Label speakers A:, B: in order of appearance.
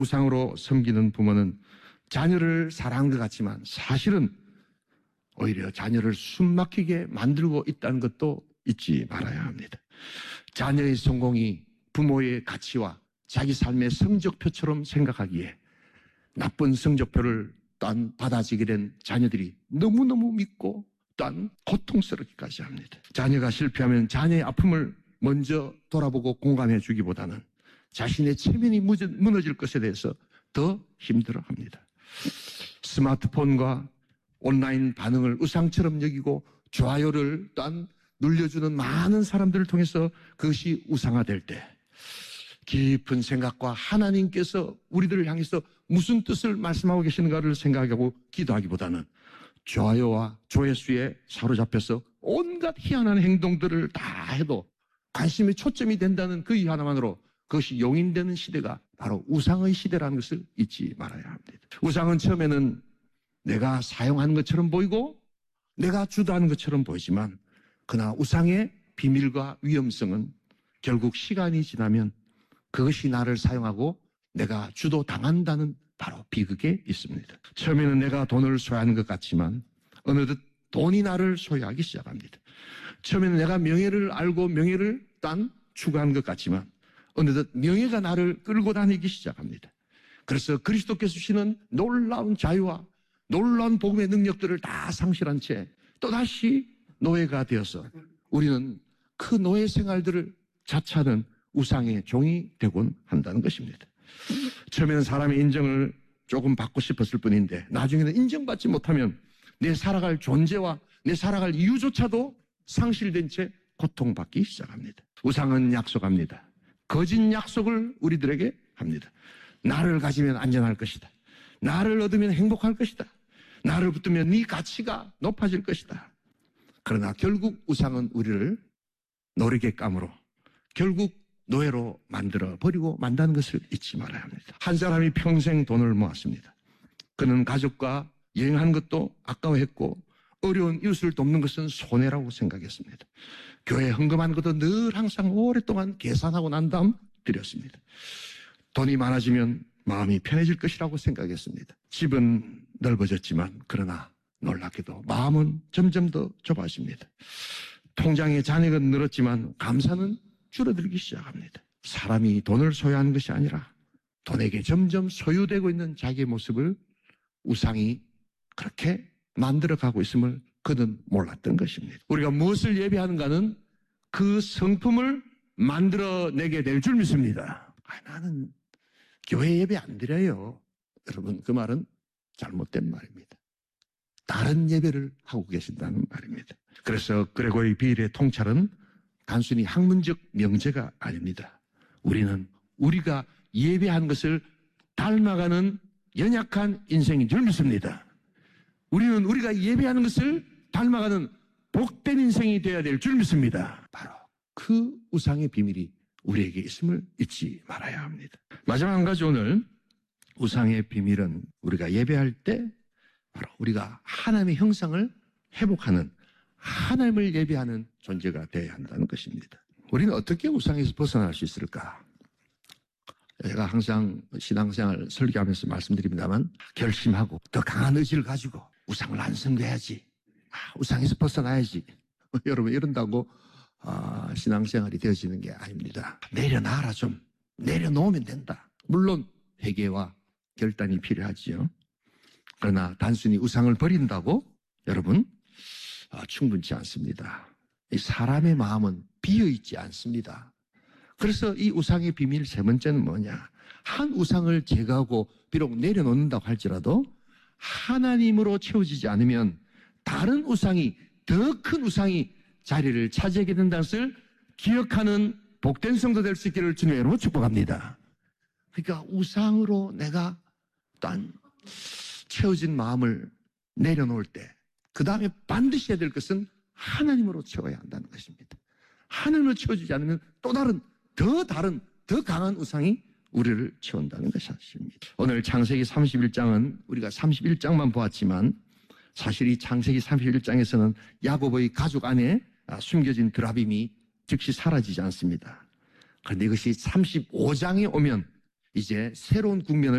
A: 우상으로 섬기는 부모는 자녀를 사랑하는 것 같지만 사실은 오히려 자녀를 숨막히게 만들고 있다는 것도 잊지 말아야 합니다. 자녀의 성공이 부모의 가치와 자기 삶의 성적표처럼 생각하기에 나쁜 성적표를 또한 받아지게 된 자녀들이 너무너무 믿고 또한 고통스럽기까지 합니다. 자녀가 실패하면 자녀의 아픔을 먼저 돌아보고 공감해 주기보다는 자신의 체면이 무너질 것에 대해서 더 힘들어합니다. 스마트폰과 온라인 반응을 우상처럼 여기고 좋아요를 또한 눌려주는 많은 사람들을 통해서 그것이 우상화될 때 깊은 생각과 하나님께서 우리들을 향해서 무슨 뜻을 말씀하고 계시는가를 생각하고 기도하기보다는 좋아요와 조회수에 사로잡혀서 온갖 희한한 행동들을 다 해도 관심의 초점이 된다는 그 이유 하나만으로 그것이 용인되는 시대가 바로 우상의 시대라는 것을 잊지 말아야 합니다. 우상은 처음에는 내가 사용하는 것처럼 보이고 내가 주도하는 것처럼 보이지만 그러나 우상의 비밀과 위험성은 결국 시간이 지나면 그것이 나를 사용하고 내가 주도당한다는 바로 비극에 있습니다. 처음에는 내가 돈을 소유하는 것 같지만 어느덧 돈이 나를 소유하기 시작합니다. 처음에는 내가 명예를 알고 명예를 딴 추구하는 것 같지만 어느덧 명예가 나를 끌고 다니기 시작합니다. 그래서 그리스도께서 주시는 놀라운 자유와 놀라운 복음의 능력들을 다 상실한 채 또다시 노예가 되어서 우리는 그 노예 생활들을 자처하는 우상의 종이 되곤 한다는 것입니다. 처음에는 사람의 인정을 조금 받고 싶었을 뿐인데 나중에는 인정받지 못하면 내 살아갈 존재와 내 살아갈 이유조차도 상실된 채 고통받기 시작합니다. 우상은 약속합니다. 거짓 약속을 우리들에게 합니다. 나를 가지면 안전할 것이다. 나를 얻으면 행복할 것이다. 나를 붙들면 네 가치가 높아질 것이다. 그러나 결국 우상은 우리를 노리개감으로 결국 노예로 만들어 버리고 만다는 것을 잊지 말아야 합니다. 한 사람이 평생 돈을 모았습니다. 그는 가족과 여행하는 것도 아까워했고 어려운 이웃을 돕는 것은 손해라고 생각했습니다. 교회 헌금하는 것도 늘 항상 오랫동안 계산하고 난 다음 드렸습니다. 돈이 많아지면 마음이 편해질 것이라고 생각했습니다. 집은 넓어졌지만 그러나 놀랍게도 마음은 점점 더 좁아집니다. 통장의 잔액은 늘었지만 감사는 줄어들기 시작합니다. 사람이 돈을 소유하는 것이 아니라 돈에게 점점 소유되고 있는 자기의 모습을 우상이 그렇게 만들어가고 있음을 그는 몰랐던 것입니다. 우리가 무엇을 예배하는가는 그 성품을 만들어내게 될 줄 믿습니다. 나는 교회 예배 안 드려요. 여러분 그 말은 잘못된 말입니다. 다른 예배를 하고 계신다는 말입니다. 그래서 그레고리 비일의 통찰은 단순히 학문적 명제가 아닙니다. 우리는 우리가 예배한 것을 닮아가는 연약한 인생인 줄 믿습니다. 우리는 우리가 예배하는 것을 닮아가는 복된 인생이 되어야 될 줄 믿습니다. 바로 그 우상의 비밀이 우리에게 있음을 잊지 말아야 합니다. 마지막 한 가지 오늘 우상의 비밀은 우리가 예배할 때 바로 우리가 하나님의 형상을 회복하는 하나님을 예배하는 존재가 되어야 한다는 것입니다. 우리는 어떻게 우상에서 벗어날 수 있을까? 제가 항상 신앙생활 설교하면서 말씀드립니다만 결심하고 더 강한 의지를 가지고 우상을 안 섬겨야지. 우상에서 벗어나야지. 여러분 이런다고 신앙생활이 되어지는 게 아닙니다. 내려놔라 좀. 내려놓으면 된다. 물론 회개와 결단이 필요하지요. 그러나 단순히 우상을 버린다고 여러분 충분치 않습니다. 이 사람의 마음은 비어있지 않습니다. 그래서 이 우상의 비밀 세 번째는 뭐냐? 한 우상을 제거하고 비록 내려놓는다고 할지라도 하나님으로 채워지지 않으면 다른 우상이 더 큰 우상이 자리를 차지하게 된다는 것을 기억하는 복된 성도 될 수 있기를 주님의 이름으로 축복합니다. 그러니까 우상으로 내가 딴 채워진 마음을 내려놓을 때 그 다음에 반드시 해야 될 것은 하나님으로 채워야 한다는 것입니다. 하나님으로 채워지지 않으면 또 다른 더 강한 우상이 우리를 채운다는 것입니다. 오늘 창세기 31장은 우리가 31장만 보았지만 사실 이 창세기 31장에서는 야곱의 가죽 안에 숨겨진 드라빔이 즉시 사라지지 않습니다. 그런데 이것이 35장에 오면 이제 새로운 국면을